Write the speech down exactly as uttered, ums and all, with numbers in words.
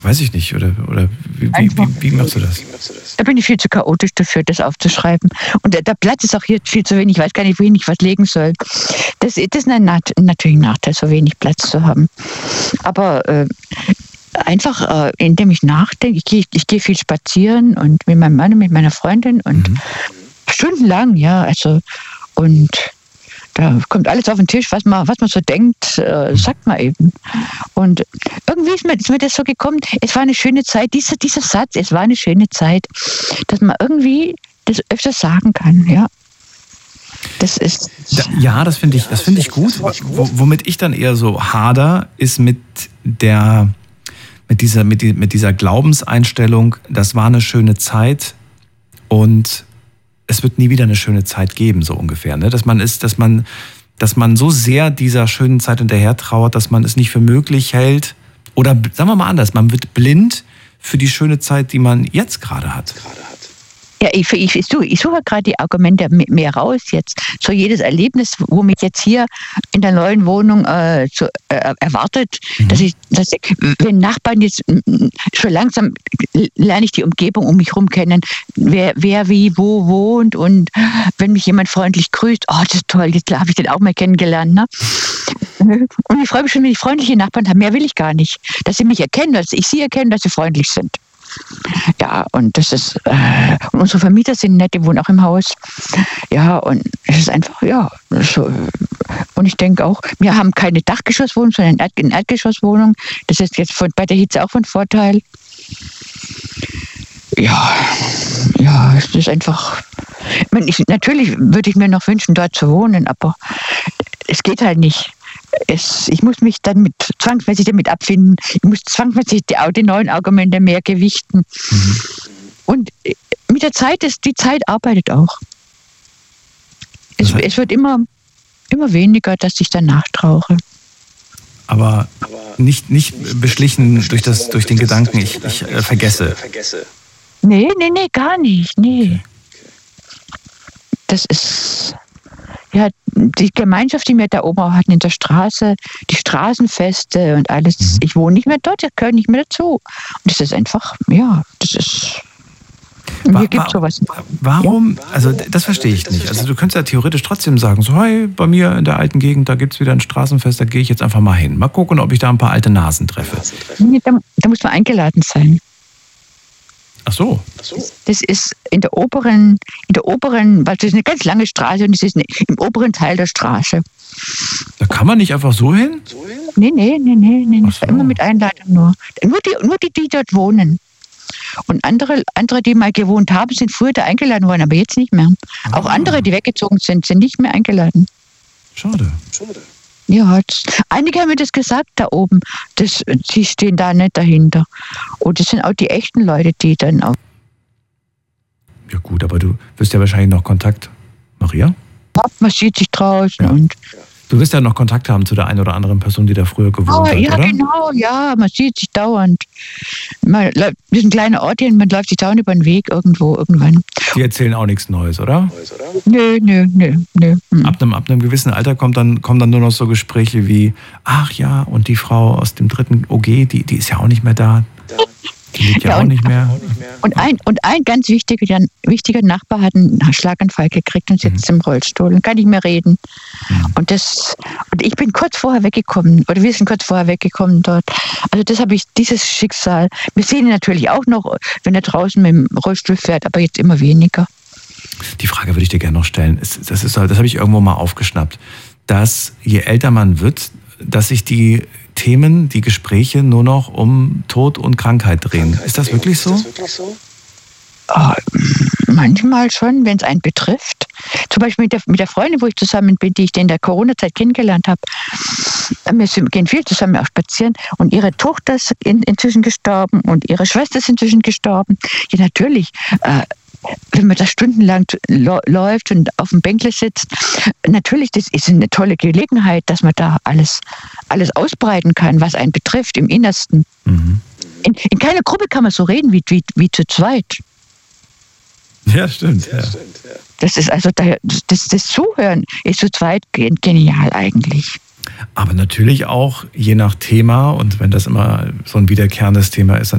Weiß ich nicht, oder, oder wie, wie, wie, wie machst du das? Da bin ich viel zu chaotisch dafür, das aufzuschreiben. Und der, der Platz ist auch hier viel zu wenig, ich weiß gar nicht, wohin ich was legen soll. Das, das ist ein, natürlich ein Nachteil, so wenig Platz zu haben. Aber äh, einfach, äh, indem ich nachdenke, ich gehe ich geh viel spazieren und mit meinem Mann und mit meiner Freundin und mhm. stundenlang, ja, also und da kommt alles auf den Tisch, was man, was man so denkt, äh, sagt man eben. Und irgendwie ist mir, ist mir das so gekommen, es war eine schöne Zeit, dieser, dieser Satz, es war eine schöne Zeit, dass man irgendwie das öfter sagen kann, ja. Das ist... Ja, das finde ich, das finde ich gut. W- womit ich dann eher so hader, ist mit der, mit dieser, mit, die, mit dieser Glaubenseinstellung, das war eine schöne Zeit und es wird nie wieder eine schöne Zeit geben, so ungefähr. Ne? Dass man ist, dass man, dass man so sehr dieser schönen Zeit hinterher trauert, dass man es nicht für möglich hält. Oder sagen wir mal anders, man wird blind für die schöne Zeit, die man jetzt gerade hat. Ja, ich, ich, ich suche, ich suche gerade die Argumente mehr raus jetzt. So jedes Erlebnis, wo mich jetzt hier in der neuen Wohnung äh, so, äh, erwartet, mhm. dass ich, dass ich, wenn Nachbarn jetzt schon langsam lerne ich die Umgebung um mich herum kennen, wer, wer wie wo wohnt und wenn mich jemand freundlich grüßt, oh, das ist toll, jetzt habe ich den auch mal kennengelernt. Ne? Und ich freue mich schon, wenn ich freundliche Nachbarn habe. Mehr will ich gar nicht. Dass sie mich erkennen, dass ich sie erkenne, dass sie freundlich sind. Ja, und das ist, äh, und unsere Vermieter sind nett, die wohnen auch im Haus. Ja, und es ist einfach, ja, so. Und ich denke auch, wir haben keine Dachgeschosswohnung, sondern eine Erd- Erdgeschosswohnung. Das ist jetzt von, bei der Hitze auch von Vorteil. Ja, ja, es ist einfach, ich meine, ich, natürlich würde ich mir noch wünschen, dort zu wohnen, aber es geht halt nicht. Es, ich muss mich dann mit, zwangsmäßig damit abfinden. Ich muss zwangsmäßig die, die neuen Argumente mehr gewichten. Mhm. Und mit der Zeit, ist, die Zeit arbeitet auch. Es, es wird immer, immer weniger, dass ich danach trauere. Aber nicht, nicht beschlichen durch, das, durch den Gedanken, ich, ich äh, vergesse. Nee, nee, nee, gar nicht. Nee. Das ist... Ja, die Gemeinschaft, die wir da oben auch hatten in der Straße, die Straßenfeste und alles, mhm. ich wohne nicht mehr dort, ich gehöre nicht mehr dazu. Und das ist einfach, ja, das ist... Mir gibt sowas. Warum? Also das verstehe ich nicht. Also du könntest ja theoretisch trotzdem sagen, so hey, bei mir in der alten Gegend, da gibt es wieder ein Straßenfest, da gehe ich jetzt einfach mal hin. Mal gucken, ob ich da ein paar alte Nasen treffe. Nee, da, da muss man eingeladen sein. Ach so. Das ist in der oberen, in der oberen, weil das ist eine ganz lange Straße und es ist eine, im oberen Teil der Straße. Da kann man nicht einfach so hin? Nee, nee, nee, nee, nee. So. Immer mit Einladung nur. Nur die, nur die, die dort wohnen. Und andere, andere, die mal gewohnt haben, sind früher da eingeladen worden, aber jetzt nicht mehr. Ah. Auch andere, die weggezogen sind, sind nicht mehr eingeladen. Schade. Schade. Ja, das, einige haben mir das gesagt da oben. Das, die stehen da nicht dahinter. Und das sind auch die echten Leute, die dann auch. Ja gut, aber du wirst ja wahrscheinlich noch Kontakt, Maria? Ja, man sieht sich draußen ja. und. Du wirst ja noch Kontakt haben zu der einen oder anderen Person, die da früher gewohnt oh, hat, ja, oder? Ja, genau, ja, man sieht sich dauernd. Man, das ist ein kleiner Ort hier und man läuft sich dauernd über den Weg irgendwo, irgendwann. Die erzählen auch nichts Neues, oder? Nö, nö, nö, nö. Hm. Ab einem, ab einem gewissen Alter kommt dann, kommen dann nur noch so Gespräche wie, ach ja, und die Frau aus dem dritten O G, die, die ist ja auch nicht mehr da. Die lebt ja, ja auch, und, nicht mehr. Und ein, und ein ganz wichtiger, wichtiger Nachbar hat einen Schlaganfall gekriegt und sitzt mhm. im Rollstuhl und kann nicht mehr reden. Mhm. Und, das, und ich bin kurz vorher weggekommen, oder wir sind kurz vorher weggekommen dort. Also das habe ich, dieses Schicksal. Wir sehen ihn natürlich auch noch, wenn er draußen mit dem Rollstuhl fährt, aber jetzt immer weniger. Die Frage würde ich dir gerne noch stellen. Das, ist, das habe ich irgendwo mal aufgeschnappt, dass je älter man wird, dass sich die Themen, die Gespräche nur noch um Tod und Krankheit drehen. Krankheit ist das wirklich so? Ist das wirklich so? Oh, manchmal schon, wenn es einen betrifft. Zum Beispiel mit der, mit der Freundin, wo ich zusammen bin, die ich in der Corona-Zeit kennengelernt habe. Wir gehen viel zusammen auch spazieren und ihre Tochter ist in, inzwischen gestorben und ihre Schwester ist inzwischen gestorben. Ja, natürlich. Äh, wenn man da stundenlang läuft und auf dem Bänkle sitzt, natürlich, das ist eine tolle Gelegenheit, dass man da alles, alles ausbreiten kann, was einen betrifft, im Innersten. Mhm. In, in keiner Gruppe kann man so reden wie, wie, wie zu zweit. Ja, stimmt. Ja. Das ist also, das, das Zuhören ist zu zweit genial eigentlich. Aber natürlich auch je nach Thema und wenn das immer so ein wiederkehrendes Thema ist,